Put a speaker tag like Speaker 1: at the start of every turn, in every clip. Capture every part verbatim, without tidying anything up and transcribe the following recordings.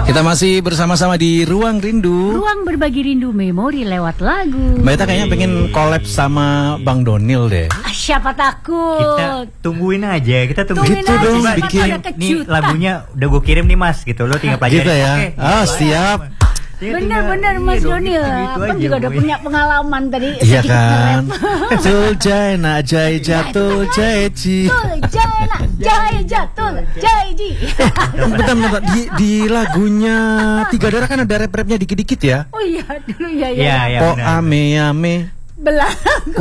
Speaker 1: Kita masih bersama-sama di Ruang Rindu.
Speaker 2: Ruang berbagi rindu memori lewat lagu.
Speaker 1: Mbak Ita kayaknya pengen collab sama Bang Donil deh.
Speaker 2: Ah, siapa takut?
Speaker 3: Kita tungguin aja, kita tungguin
Speaker 1: Gitu
Speaker 3: aja.
Speaker 1: dong,
Speaker 3: Coba
Speaker 1: bikin.
Speaker 3: Nih lagunya udah gue kirim nih Mas, gitu lo tinggal pelajari.
Speaker 1: Gitu ya.
Speaker 3: Oke,
Speaker 1: Ah,
Speaker 3: gitu
Speaker 1: siap.
Speaker 3: aja. Ya,
Speaker 2: Bener-bener
Speaker 3: tinggal-
Speaker 2: Mas
Speaker 3: iya dong,
Speaker 2: Donil,
Speaker 3: gitu- gitu
Speaker 2: Abang
Speaker 3: aja
Speaker 2: juga udah
Speaker 3: pokoknya.
Speaker 2: punya pengalaman tadi.
Speaker 1: Iya
Speaker 2: sedikit
Speaker 1: kan.
Speaker 2: nge-rap.
Speaker 1: Tul jai nak jai jatuh jai ji.
Speaker 2: Tul jai nak jai jatul jai ji.
Speaker 1: Bentar, bentar. Di, di lagunya Tiga Darah kan ada rap-rapnya dikit-dikit ya.
Speaker 2: Oh iya dulu ya ya.
Speaker 3: Iya, iya.
Speaker 1: Oh
Speaker 3: benar.
Speaker 1: ame ame.
Speaker 2: Belangku.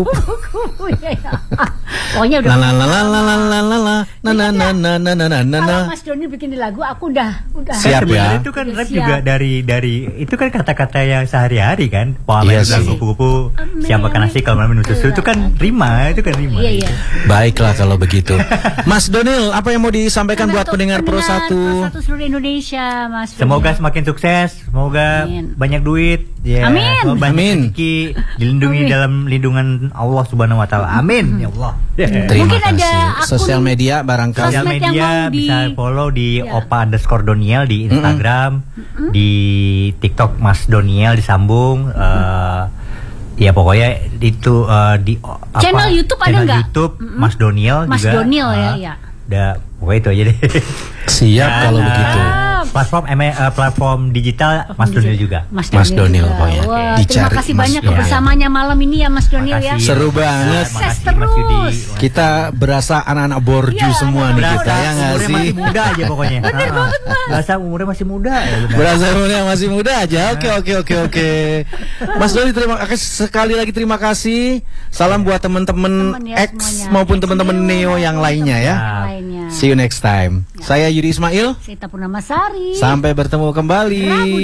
Speaker 2: Ya, ya. Pokoknya udah.
Speaker 1: La la la la la la la la la na na na na na na na na na.
Speaker 2: Kalau Mas Donil bikin di lagu, aku udah udah.
Speaker 1: Siap
Speaker 3: Kan
Speaker 1: ya.
Speaker 3: sebenarnya itu kan
Speaker 2: Udah
Speaker 3: rap
Speaker 2: siap.
Speaker 3: juga dari dari itu kan kata-kata yang sehari-hari kan. Pola
Speaker 1: Iya
Speaker 3: bilang
Speaker 1: sih.
Speaker 3: kupu-kupu,
Speaker 2: Ame,
Speaker 3: siapa makan nasi kalau malam minum susu itu kan rima, itu kan rima.
Speaker 2: Iya iya.
Speaker 1: Baiklah kalau begitu. Mas Donil, apa yang mau disampaikan buat pendengar Pro satu?
Speaker 2: Pro satu seluruh Indonesia, Mas.
Speaker 3: Semoga
Speaker 2: Donil.
Speaker 3: semakin sukses, semoga
Speaker 2: Amin.
Speaker 3: banyak duit, ya,
Speaker 2: Amin.
Speaker 3: semoga banyak
Speaker 1: Amin.
Speaker 3: rezeki, dilindungi
Speaker 2: Amin.
Speaker 3: dalam lindungan Allah Subhanahu Wa Taala. Amin, ya Allah.
Speaker 1: Terima
Speaker 2: Mungkin ada
Speaker 1: kasih.
Speaker 2: akun
Speaker 1: Sosial media barangkali.
Speaker 3: Sosial
Speaker 2: sosmed yang
Speaker 3: media
Speaker 2: mau di-
Speaker 3: bisa follow di
Speaker 2: Ya.
Speaker 3: opa underscore doniel di Instagram, di TikTok Mas Doniel disambung. eh, ya pokoknya itu eh, di o- apa,
Speaker 2: Channel YouTube ada
Speaker 3: channel
Speaker 2: nggak?
Speaker 3: YouTube Mas Doniel
Speaker 2: Mas
Speaker 3: juga.
Speaker 2: Donil ya,
Speaker 3: eh,
Speaker 2: ya.
Speaker 3: Udah, pokoknya itu aja deh.
Speaker 1: Siap
Speaker 3: Dan,
Speaker 1: kalau
Speaker 3: eh,
Speaker 1: begitu.
Speaker 3: Platform eh, eh, platform digital Mas Donil juga.
Speaker 2: Mas
Speaker 1: Mas Donil,
Speaker 2: juga.
Speaker 1: pokoknya.
Speaker 2: Wah, terima
Speaker 1: Dicari
Speaker 2: kasih
Speaker 1: Mas
Speaker 2: banyak
Speaker 1: Donil.
Speaker 2: kebersamaannya malam ini ya Mas Donil ya.
Speaker 3: Makasih.
Speaker 1: Seru banget.
Speaker 3: Makasih,
Speaker 2: Sukses
Speaker 3: Mas Yudi.
Speaker 2: terus.
Speaker 1: Kita berasa anak-anak borju
Speaker 2: Iya,
Speaker 1: semua nih
Speaker 2: anak-anak
Speaker 1: kita ya nggak
Speaker 3: umurnya
Speaker 1: sih?
Speaker 3: masih muda aja pokoknya. Bener banget Mas. Berasa umurnya masih muda. Ya, benar.
Speaker 1: Berasa umurnya masih muda aja. Oke oke oke oke. Mas Doni terima kasih sekali lagi terima kasih. Salam buat teman-teman
Speaker 2: Temen ya
Speaker 1: X
Speaker 2: semuanya.
Speaker 1: maupun
Speaker 2: X
Speaker 1: teman-teman
Speaker 2: Neo
Speaker 1: Neo yang lainnya ya.
Speaker 2: Yang lainnya.
Speaker 1: See you next time. Saya Yudi Ismail.
Speaker 2: Sita Purnamasari.
Speaker 1: Sampai bertemu kembali.
Speaker 2: Rabu